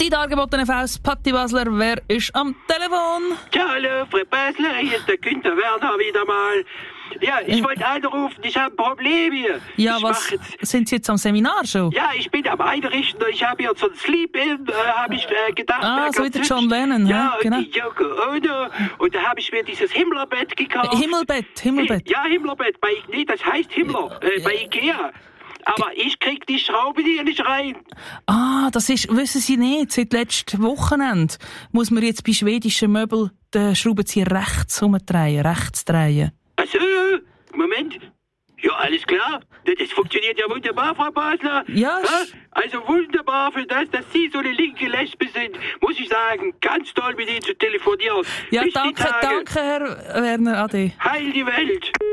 Die dargebotene Faust, Patti Basler, wer ist am Telefon? Ja, hallo, Frau Basler, hier ist der Günther Werner wieder mal. Ja, ich wollte anrufen, ich habe ein Problem hier. Ja, sind Sie jetzt am Seminar schon? Ja, ich bin am Einrichten und ich habe hier so ein Sleep-In, habe ich gedacht. So wie der John Lennon, ja, genau. Und die Yoko Ono. Und da habe ich mir dieses Himmlerbett gekauft. Himmelbett. Ja, Himmlerbett. Das heißt Himmler, bei Ikea. Aber ich krieg die Schraube hier nicht rein. Das ist, wissen Sie nicht, seit letztem Wochenende muss man jetzt bei schwedischen Möbeln den Schraubenzieher rechts drehen. Also, Moment. Ja, alles klar. Das funktioniert ja wunderbar, Frau Basler. Ja. Also wunderbar für das, dass Sie so eine linke Lesbe sind. Muss ich sagen, ganz toll mit Ihnen zu telefonieren. Ja, Bis danke, Herr Werner, ade. Heil die Welt.